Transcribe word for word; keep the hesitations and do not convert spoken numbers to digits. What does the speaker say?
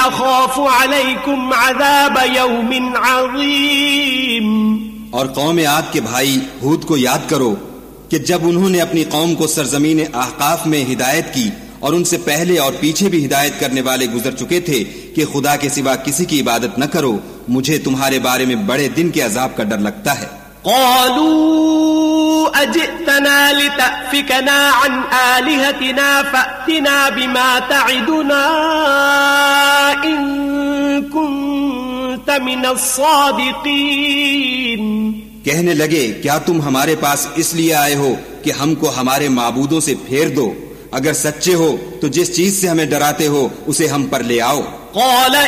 अखाफु अलैकुम अज़ाब यौमिन अज़ीम। और कौम आद के भाई हूद को याद करो कि जब उन्होंने अपनी कौम को सरजमीन अहकाफ में हिदायत की और उनसे पहले और पीछे भी हिदायत करने वाले गुजर चुके थे कि खुदा के सिवा किसी की इबादत न करो, मुझे तुम्हारे बारे में बड़े दिन के अजाब का डर लगता है। क़ालू अजितना लितअफिकना अन आलिहतिना फअतिना बिमा तइदुना इन कुन्त मिनस सादिकीन। कहने लगे, क्या तुम हमारे पास इसलिए आए हो कि हमको हमारे माबूदों से फेर दो? अगर सच्चे हो तो जिस चीज से हमें डराते हो उसे हम पर ले आओ। क़ाल